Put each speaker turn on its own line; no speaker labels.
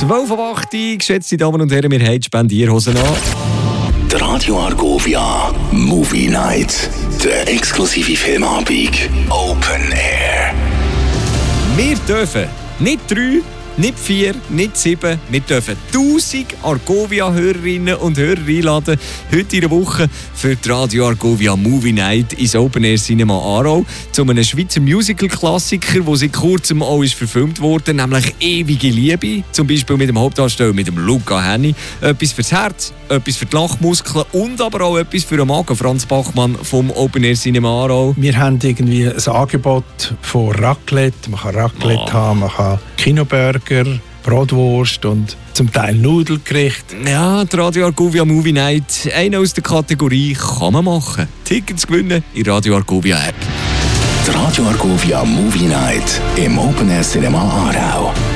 12:08, geschätzte Damen und Herren, wir haben die Spendierhosen an.
Die Radio Argovia Movie Night. Der exklusive Filmabend. Open Air.
Wir dürfen nicht 3, nicht 4, nicht 7. Wir dürfen 1000 Argovia-Hörerinnen und Hörer einladen. Heute in der Woche für die Radio Argovia Movie Night ins Open Air Cinema Aarau. Zu einem Schweizer Musical-Klassiker, der seit kurzem auch ist verfilmt wurde, nämlich «Ewige Liebe». Zum Beispiel mit dem Hauptdarsteller, mit dem Luca Henny. Etwas fürs Herz, etwas für die Lachmuskeln und aber auch etwas für den Magen. Franz Bachmann vom Open Air Cinema Aarau.
Wir haben irgendwie ein Angebot von Raclette. Man kann Raclette haben, man kann Kinoburger, Bratwurst und zum Teil Nudelgericht.
Ja, die Radio Argovia Movie Night, eine aus der Kategorie kann man machen. Tickets gewinnen in Radio Argovia App.
Die Radio Argovia Movie Night im Open Air Cinema Aarau.